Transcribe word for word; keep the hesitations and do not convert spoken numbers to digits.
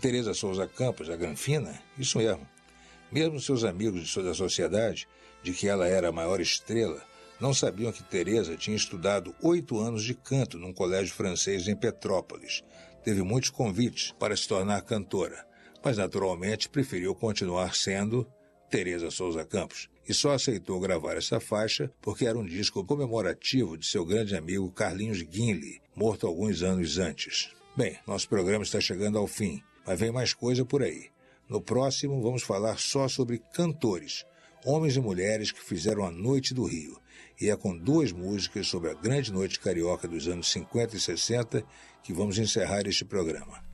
Teresa Souza Campos, a Granfina? Isso mesmo. Mesmo seus amigos da sociedade, de que ela era a maior estrela, não sabiam que Teresa tinha estudado oito anos de canto num colégio francês em Petrópolis. Teve muitos convites para se tornar cantora, mas naturalmente preferiu continuar sendo Teresa Souza Campos. E só aceitou gravar essa faixa porque era um disco comemorativo de seu grande amigo Carlinhos Guinle, morto alguns anos antes. Bem, nosso programa está chegando ao fim, mas vem mais coisa por aí. No próximo vamos falar só sobre cantores, homens e mulheres que fizeram a Noite do Rio. E é com duas músicas sobre a grande noite carioca dos anos cinquenta e sessenta que vamos encerrar este programa.